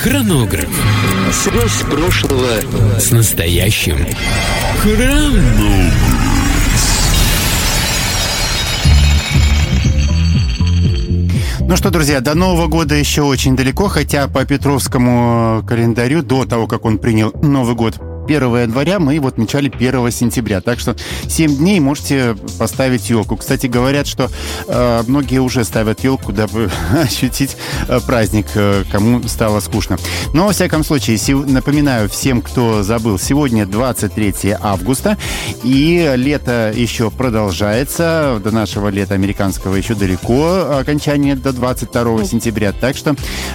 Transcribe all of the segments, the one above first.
Хронограф. Связь прошлого с настоящим. Хронограф. Ну что, друзья, до Нового года еще очень далеко, хотя по Петровскому календарю, до того, как он принял Новый год 1 января, мы его отмечали 1 сентября. Так что 7 дней можете поставить елку. Кстати, говорят, что многие уже ставят елку, дабы ощутить праздник, кому стало скучно. Но, во всяком случае, напоминаю всем, кто забыл, сегодня 23 августа, и лето еще продолжается. До нашего лета американского еще далеко, окончание до 22 сентября. Так что...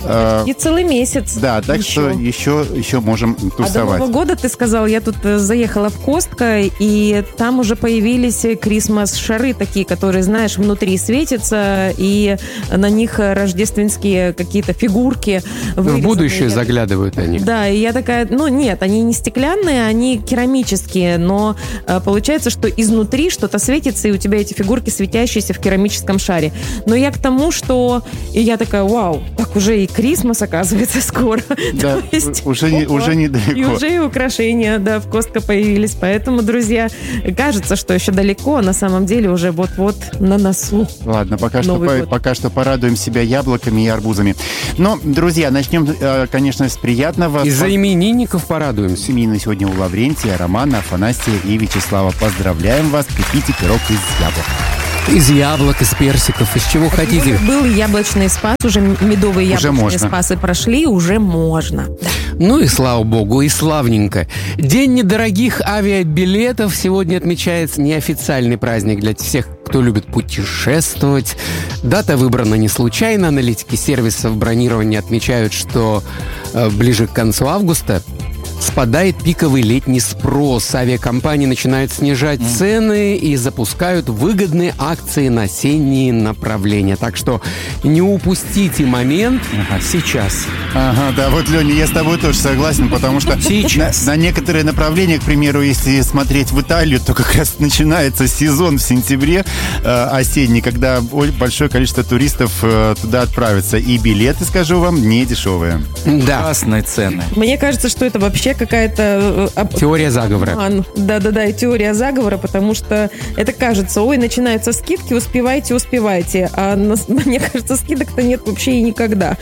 И целый месяц. Да, так что еще можем тусовать. А до Нового года ты сказал, я тут заехала в Костко, и там уже появились крисмас-шары такие, которые, знаешь, внутри светятся, и на них рождественские какие-то фигурки вырезаны. В будущее заглядывают они. Да, и я такая, нет, они не стеклянные, они керамические, но получается, что изнутри что-то светится, и у тебя эти фигурки светящиеся в керамическом шаре. Но я к тому, что... И я такая, вау, так уже и крисмас, оказывается, скоро. Да, уже недалеко. И уже и украшения, да, в Костко появились. Поэтому, друзья, кажется, что еще далеко, а на самом деле уже вот-вот на носу. Ладно, пока что порадуем себя яблоками и арбузами. Но, друзья, начнем, конечно, с приятного. Из-за именинников порадуемся. Именины сегодня у Лаврентия, Романа, Афанасия и Вячеслава. Поздравляем вас, пеките пирог из яблок. Из яблок, из персиков, из чего хотите. Был яблочный спас, уже медовые яблочные спасы прошли, уже можно. Ну и слава богу, и славненько. День недорогих авиабилетов сегодня отмечается, неофициальный праздник для всех, кто любит путешествовать. Дата выбрана не случайно. Аналитики сервисов бронирования отмечают, что ближе к концу августа спадает пиковый летний спрос. Авиакомпании начинают снижать цены и запускают выгодные акции на осенние направления. Так что не упустите момент сейчас. Ага, да, вот, Леня, я с тобой тоже согласен, потому что на некоторые направления, к примеру, если смотреть в Италию, то как раз начинается сезон в сентябре осенний, когда большое количество туристов туда отправится. И билеты, скажу вам, не дешевые. Да. Классные цены. Мне кажется, что это вообще какая-то... Теория заговора. Да-да-да, и теория заговора, потому что это кажется, начинаются скидки, успевайте. А мне кажется, скидок-то нет вообще и никогда.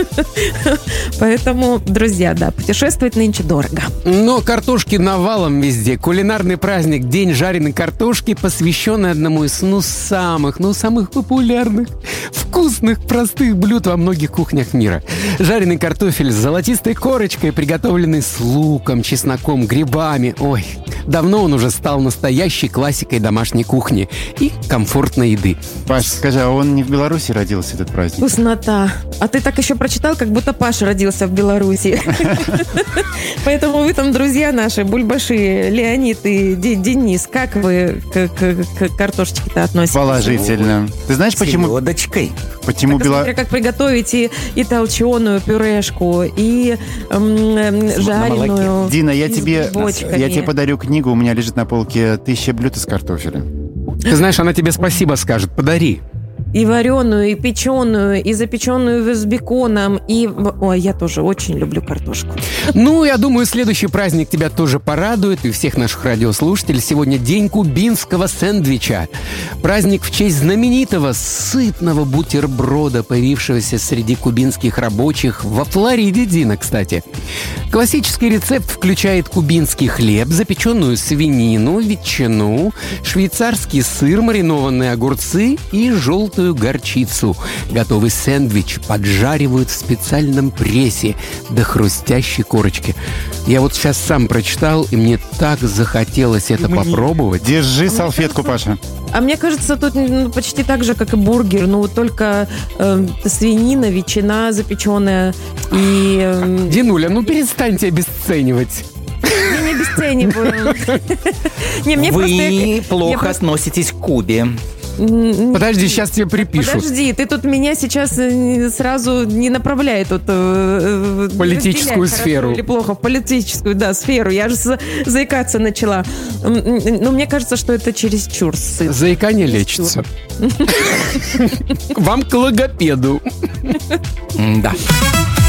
Поэтому, друзья, да, путешествовать нынче дорого. Но картошки навалом везде. Кулинарный праздник День жареной картошки, посвященный одному из самых популярных, вкусных, простых блюд во многих кухнях мира. Жареный картофель с золотистой корочкой, приготовленный с луком, чесноком, грибами. Ой, давно он уже стал настоящей классикой домашней кухни и комфортной еды. Паш, скажи, а он не в Беларуси родился, этот праздник? Вкуснота. А ты так еще прочитал, как будто Паша родился в Беларуси. Поэтому вы там, друзья наши, бульбаши, Леонид и Денис, как вы к картошечке-то относитесь? Положительно. Ты знаешь, почему... Селедочкой. Почему Смотря как приготовить и толченую пюрешку, и жареную. Дина, я тебе подарю книгу, у меня лежит на полке «1000 блюд из картофеля». Ты знаешь, она тебе спасибо скажет. Подари. И вареную, и печеную, и запеченную с беконом. Ой, я тоже очень люблю картошку. Ну, я думаю, следующий праздник тебя тоже порадует, и всех наших радиослушателей. Сегодня день кубинского сэндвича. Праздник в честь знаменитого сытного бутерброда, появившегося среди кубинских рабочих во Флориде, Дина, кстати. Классический рецепт включает кубинский хлеб, запеченную свинину, ветчину, швейцарский сыр, маринованные огурцы и желтую горчицу. Готовый сэндвич поджаривают в специальном прессе до хрустящей корочки. Я вот сейчас сам прочитал, и мне так захотелось это попробовать. Держи салфетку, Паша. А мне кажется, тут почти так же, как и бургер, но вот только свинина, ветчина запеченная и... Динуля, перестаньте обесценивать. Я не обесцениваю. Вы плохо относитесь к Кубе. Подожди, сейчас тебе припишут. Подожди, ты тут меня сейчас сразу не направляй тут политическую сферу. Или плохо, в политическую, да, сферу. Я же заикаться начала. Но мне кажется, что это чересчур сыр. Заикание лечится. Вам к логопеду. Да.